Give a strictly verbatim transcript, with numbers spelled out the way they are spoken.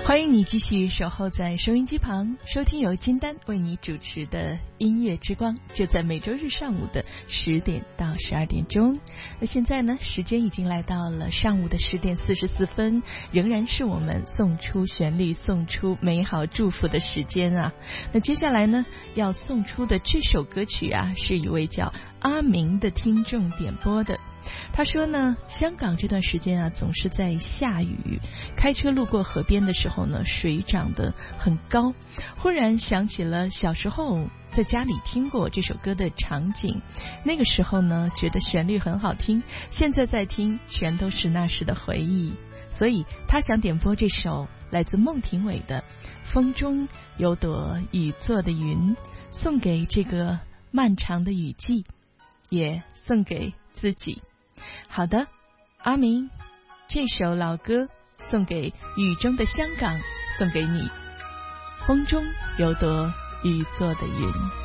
欢迎你继续守候在收音机旁，收听由金丹为你主持的音乐之光，就在每周日上午的十点到十二点钟。那现在呢，时间已经来到了上午的十点四十四分，仍然是我们送出旋律、送出美好祝福的时间啊。那接下来呢，要送出的这首歌曲啊，是一位叫阿明的听众点播的。他说呢，香港这段时间啊，总是在下雨，开车路过河边的时候呢，水涨得很高，忽然想起了小时候在家里听过这首歌的场景，那个时候呢，觉得旋律很好听，现在在听全都是那时的回忆，所以他想点播这首来自孟庭苇的《风中有朵雨做的云》，送给这个漫长的雨季，也送给自己。好的，阿明，这首老歌送给雨中的香港，送给你。风中有朵雨做的云。